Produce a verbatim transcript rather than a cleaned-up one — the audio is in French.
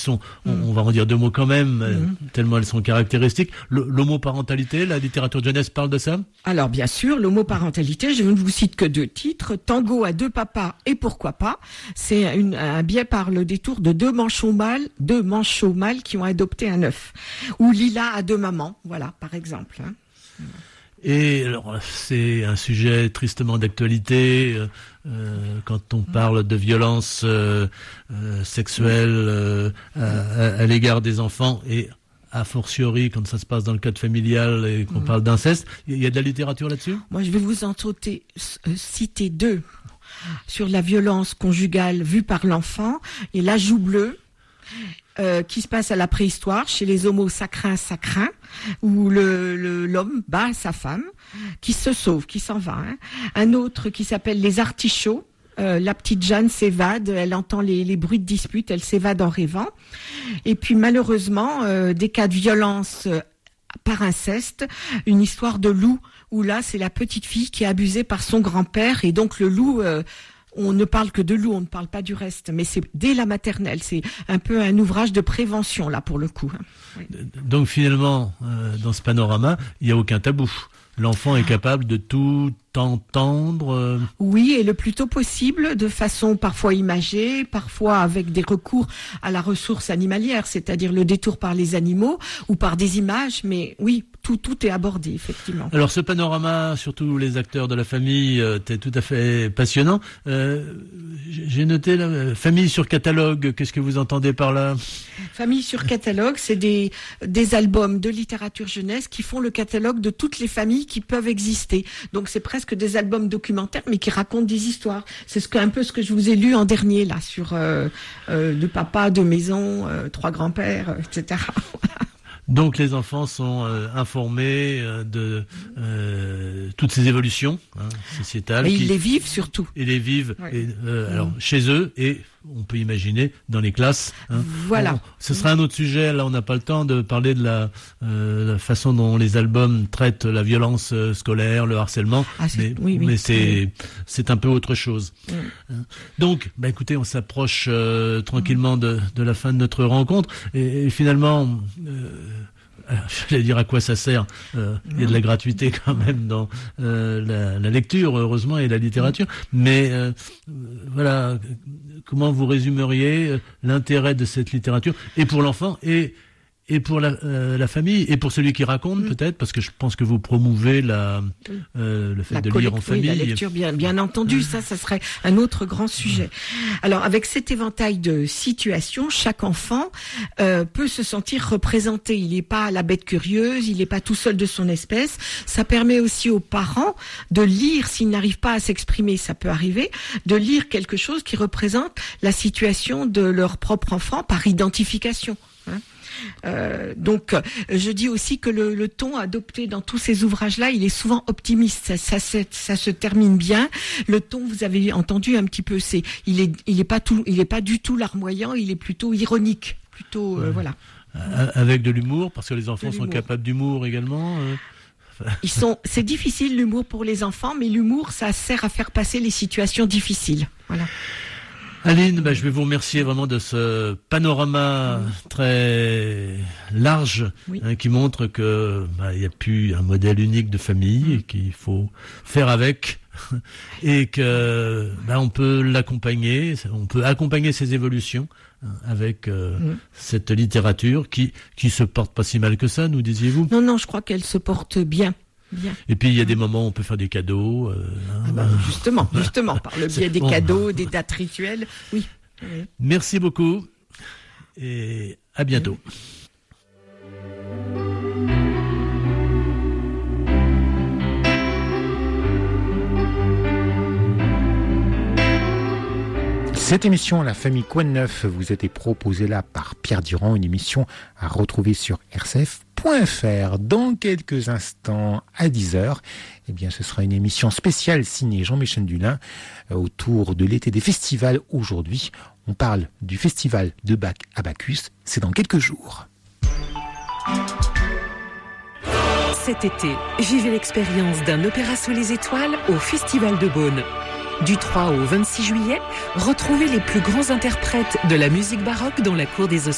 sont, on, on va en dire deux mots quand même, mmh. tellement elles sont caractéristiques. L'homoparentalité, la littérature de jeunesse parle de ça? Alors bien sûr, l'homoparentalité, je ne vous cite que deux titres, Tango à deux papas et pourquoi pas. C'est une, un biais par le détour de deux manchots mâles, deux manchots mâles qui ont adopté un œuf. Ou Lila à deux mamans, voilà, par exemple. Hein. Et alors, c'est un sujet tristement d'actualité euh, quand on parle de violences euh, euh, sexuelles euh, à, à l'égard des enfants et a fortiori quand ça se passe dans le cadre familial et qu'on mmh. parle d'inceste. Il y a de la littérature là-dessus? Moi, je vais vous en sauter, euh, citer deux sur la violence conjugale vue par l'enfant et La Joue bleue. Euh, qui se passe à la préhistoire chez les Homo sacrins sacrins où le, le l'homme bat sa femme qui se sauve, qui s'en va. Hein. Un autre qui s'appelle Les Artichauts. Euh, la petite Jeanne s'évade, elle entend les, les bruits de dispute, elle s'évade en rêvant. Et puis malheureusement, euh, des cas de violence euh, par inceste, une histoire de loup où là c'est la petite fille qui est abusée par son grand-père et donc le loup. Euh, On ne parle que de loup, on ne parle pas du reste, mais c'est dès la maternelle, c'est un peu un ouvrage de prévention là pour le coup. Oui. Donc finalement, euh, dans ce panorama, il n'y a aucun tabou. L'enfant est capable de tout entendre. Euh... Oui, et le plus tôt possible, de façon parfois imagée, parfois avec des recours à la ressource animalière, c'est-à-dire le détour par les animaux ou par des images, mais oui, tout, tout est abordé, effectivement. Alors ce panorama, surtout les acteurs de la famille, euh, c'est tout à fait passionnant. Euh, j'ai noté la famille sur catalogue, qu'est-ce que vous entendez par là? Famille sur catalogue, c'est des, des albums de littérature jeunesse qui font le catalogue de toutes les familles qui peuvent exister. Donc c'est presque que des albums documentaires, mais qui racontent des histoires. C'est ce que, un peu ce que je vous ai lu en dernier, là, sur euh, euh, deux papas, deux maisons, euh, trois grands-pères, euh, et cetera. Donc les enfants sont euh, informés euh, de euh, toutes ces évolutions hein, sociétales. Et qui, ils les vivent surtout. Ils les vivent ouais. et, euh, alors, mmh. chez eux et on peut imaginer dans les classes. Hein. Voilà. On, ce sera un autre sujet. Là, on n'a pas le temps de parler de la, euh, la façon dont les albums traitent la violence euh, scolaire, le harcèlement. Ah, mais oui, oui. mais c'est oui. c'est un peu autre chose. Oui. Donc, bah écoutez, on s'approche euh, tranquillement de, de la fin de notre rencontre et, et finalement. Euh, J'allais dire à quoi ça sert. Euh, il y a de la gratuité quand même dans euh, la, la lecture, heureusement, et la littérature. Mais euh, voilà, comment vous résumeriez l'intérêt de cette littérature et pour l'enfant et et pour la, euh, la famille et pour celui qui raconte mmh. peut-être, parce que je pense que vous promouvez la, euh, le fait la de collect- lire en famille. Oui, la lecture, bien, bien entendu, ça, ça serait un autre grand sujet. Alors, avec cet éventail de situations, chaque enfant euh, peut se sentir représenté. Il n'est pas la bête curieuse, il n'est pas tout seul de son espèce. Ça permet aussi aux parents de lire, s'ils n'arrivent pas à s'exprimer, ça peut arriver, de lire quelque chose qui représente la situation de leur propre enfant par identification. Hein. Euh, donc, je dis aussi que le, le ton adopté dans tous ces ouvrages-là, il est souvent optimiste. Ça, ça, ça, ça se termine bien. Le ton, vous avez entendu un petit peu, c'est, il est, il est pas tout, il est pas du tout larmoyant. Il est plutôt ironique, plutôt, euh, ouais. voilà. Avec de l'humour, parce que les enfants sont capables d'humour également. Euh... Ils sont, c'est difficile l'humour pour les enfants, mais l'humour, ça sert à faire passer les situations difficiles. Voilà. Aline, bah, je vais vous remercier vraiment de ce panorama très large oui. hein, qui montre que bah, il n'y a plus un modèle unique de famille et qu'il faut faire avec et que bah, on peut l'accompagner, on peut accompagner ces évolutions hein, avec euh, mmh. cette littérature qui qui se porte pas si mal que ça, nous disiez-vous? Non, non, je crois qu'elle se porte bien. Bien. Et puis il y a des moments où on peut faire des cadeaux. Euh, hein, ah bah, justement, justement, par le biais des bon. cadeaux, des dates rituelles. Oui. oui. Merci beaucoup et à bientôt. Cette émission, La Famille Quoi de Neuf, vous a été proposée là par Pierre Durand, une émission à retrouver sur r c f point f r. Dans quelques instants, à dix heures, eh bien, ce sera une émission spéciale signée Jean-Michel Dulin euh, autour de l'été des festivals. Aujourd'hui, on parle du festival de Bac à Bacchus. C'est dans quelques jours. Cet été, vivez l'expérience d'un opéra sous les étoiles au Festival de Beaune. Du trois au vingt-six juillet, retrouvez les plus grands interprètes de la musique baroque dans la cour des